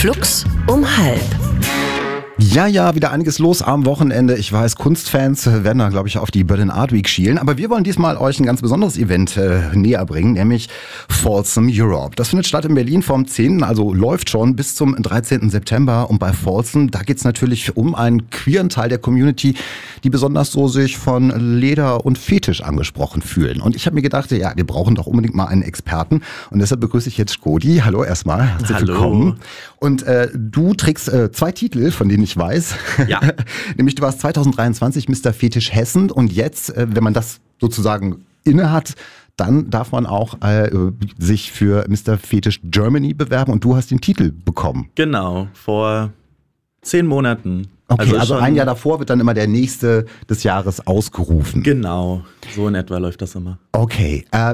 Flux um 12:30. Ja, wieder einiges los am Wochenende. Ich weiß, Kunstfans werden da, glaube ich, auf die Berlin Art Week schielen. Aber wir wollen diesmal euch ein ganz besonderes Event näher bringen, nämlich Folsom Europe. Das findet statt in Berlin vom 10., also läuft schon bis zum 13. September. Und bei Folsom, da geht's natürlich um einen queeren Teil der Community, die besonders so sich von Leder und Fetisch angesprochen fühlen. Und ich habe mir gedacht, ja, wir brauchen doch unbedingt mal einen Experten. Und deshalb begrüße ich jetzt Skodi. Hallo erstmal, herzlich willkommen. Und du trägst 2 Titel, von denen ich weiß. Ja. Nämlich du warst 2023 Mr. Fetisch Hessen und jetzt, wenn man das sozusagen inne hat, dann darf man auch sich für Mr. Fetisch Germany bewerben und du hast den Titel bekommen. Genau, vor 10 Monaten. Okay, also ein Jahr davor wird dann immer der nächste des Jahres ausgerufen. Genau, so in etwa läuft das immer. Okay,